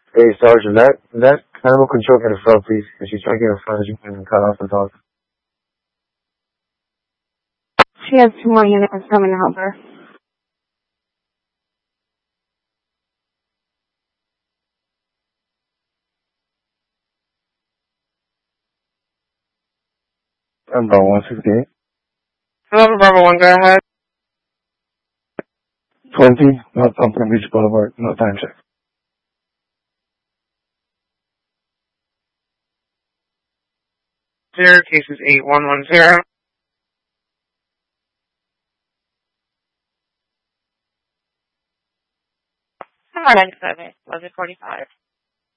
Hey, Sergeant, that animal control get a front, please. If she's trying to get in front, you can cut off and talk. She has 2 more units coming to help her. I'm about 168. Hello, Bravo 1, go ahead. 20, North Pumpkin Beach Boulevard, no time check. Case is 8110. Come on, 97. Was it 45?